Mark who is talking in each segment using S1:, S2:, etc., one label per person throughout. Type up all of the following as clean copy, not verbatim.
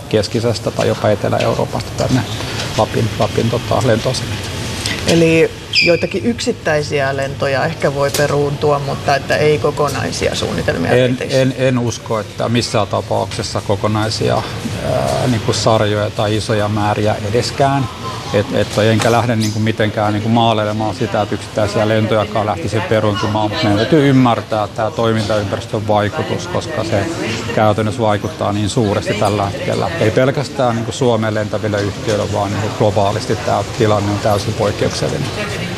S1: keskisestä tai jopa Etelä-Euroopasta tänne Lapin lentoasemille.
S2: Eli joitakin yksittäisiä lentoja ehkä voi peruuntua, mutta että ei kokonaisia suunnitelmia.
S1: En usko, että missään tapauksessa kokonaisia niin kuin sarjoja tai isoja määriä edeskään. Enkä lähde niin kuin mitenkään niin kuin maalailemaan sitä, että yksittäisiä lentojakaan lähtisi peruuntumaan, mutta meidän täytyy ymmärtää tämä toimintaympäristön vaikutus, koska se käytännössä vaikuttaa niin suuresti tällä hetkellä. Ei pelkästään niin kuin Suomeen lentäville yhtiöille, vaan niin kuin globaalisti tämä tilanne on täysin poikkeuksellinen.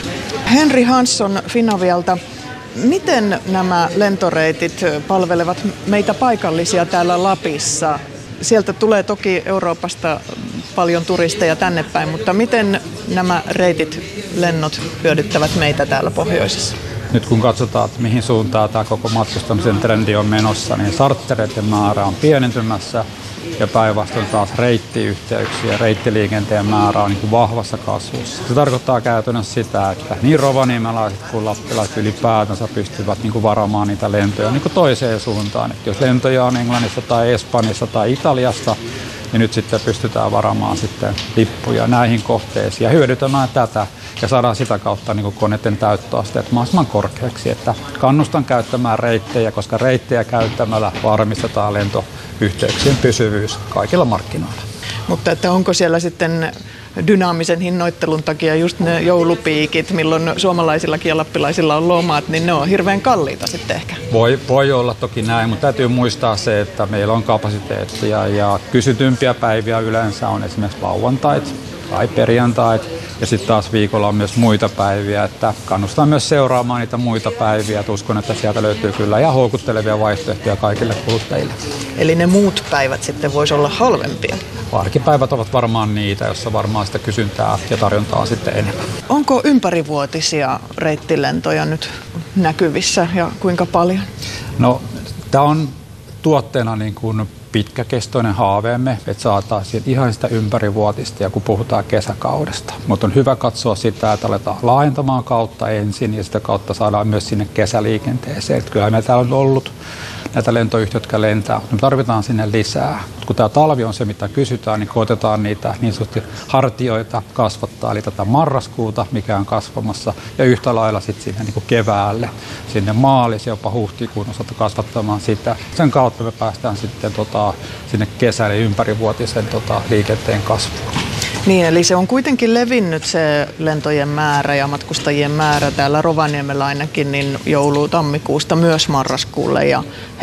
S2: Henri Hansson Finavialta. Miten nämä lentoreitit palvelevat meitä paikallisia täällä Lapissa? Sieltä tulee toki Euroopasta paljon turisteja tänne päin, mutta miten nämä reitit, lennot hyödyttävät meitä täällä pohjoisessa?
S1: Nyt kun katsotaan, että mihin suuntaan tämä koko matkustamisen trendi on menossa, niin chartereiden määrä on pienentymässä ja päinvastoin taas reittiyhteyksiä, reittiliikenteen määrä on niin kuin vahvassa kasvussa. Se tarkoittaa käytännössä sitä, että niin rovaniemelaiset kuin lappilaiset ylipäätänsä pystyvät niin kuin varaamaan niitä lentoja niin kuin toiseen suuntaan. Että jos lentoja on Englannista tai Espanjasta tai Italiasta, niin nyt sitten pystytään varaamaan sitten lippuja näihin kohteisiin ja hyödytämään tätä ja saadaan sitä kautta niin kuin koneiden täyttöasteet mahdollisimman korkeaksi. Että kannustan käyttämään reittejä, koska reittejä käyttämällä varmistetaan lentoyhteyksien pysyvyys kaikilla markkinoilla.
S2: Mutta että onko siellä sitten dynaamisen hinnoittelun takia just ne joulupiikit, milloin suomalaisillakin ja lappilaisilla on lomat, niin ne on hirveän kalliita sitten ehkä?
S1: Voi olla toki näin, mutta täytyy muistaa se, että meillä on kapasiteettia ja kysytympiä päiviä yleensä on esimerkiksi lauantait tai perjantait. Ja sitten taas viikolla on myös muita päiviä, että kannustan myös seuraamaan niitä muita päiviä. Että uskon, että sieltä löytyy kyllä ihan houkuttelevia vaihtoehtoja kaikille kuluttajille.
S2: Eli ne muut päivät sitten voisi olla halvempia?
S1: Arkipäivät ovat varmaan niitä, joissa varmaan sitä kysyntää ja tarjontaa on sitten enemmän.
S2: Onko ympärivuotisia reittilentoja nyt näkyvissä ja kuinka paljon?
S1: No, tämä on tuotteena niin kuin pitkäkestoinen haaveemme, että saataisiin ihan sitä ympärivuotista, ja kun puhutaan kesäkaudesta. Mutta on hyvä katsoa sitä, että aletaan laajentamaan kautta ensin ja sitä kautta saadaan myös sinne kesäliikenteeseen. Että kyllä meillä täällä on ollut näitä lentoyhtiöitä, jotka lentää, mutta me tarvitaan sinne lisää. Kun tämä talvi on se, mitä kysytään, niin koetetaan niitä niin sanotusti hartioita kasvattaa, eli tätä marraskuuta, mikä on kasvamassa, ja yhtä lailla sitten sinne niin kuin keväälle, sinne maalis, jopa huhtikuun osalta kasvattamaan sitä. Sen kautta me päästään sitten sinne kesälle ympärivuotisen liikenteen kasvuun.
S2: Niin, eli se on kuitenkin levinnyt se lentojen määrä ja matkustajien määrä täällä Rovaniemellä ainakin niin joulu-tammikuusta myös marraskuulle ja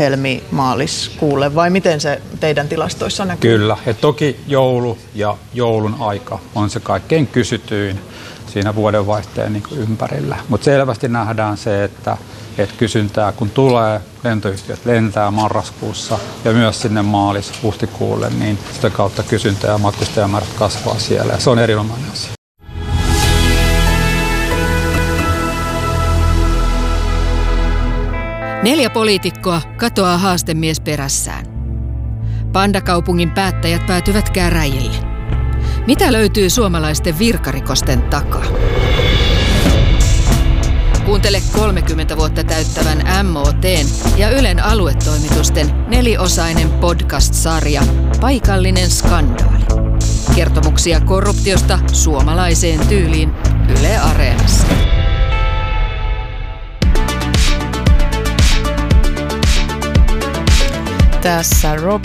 S2: helmi-maaliskuulle, vai miten se teidän tilastoissa näkyy?
S1: Kyllä, ja toki joulu ja joulun aika on se kaikkein kysytyin siinä vuodenvaihteen niin kuin ympärillä, mutta selvästi nähdään se, että kysyntää kun tulee, lentoyhtiöt lentää marraskuussa ja myös sinne maalis-huhtikuulle, niin sitä kautta kysyntä ja matkustajamäärät kasvaa siellä ja se on erinomainen asia.
S3: Neljä poliitikkoa katoaa haastemies perässään. Pandakaupungin päättäjät päätyvät käräjille. Mitä löytyy suomalaisten virkarikosten takaa? Kuuntele 30 vuotta täyttävän MOT:n ja Ylen aluetoimitusten 4-osainen podcast-sarja Paikallinen skandaali. Kertomuksia korruptiosta suomalaiseen tyyliin Yle Areenassa.
S2: Tässä Robin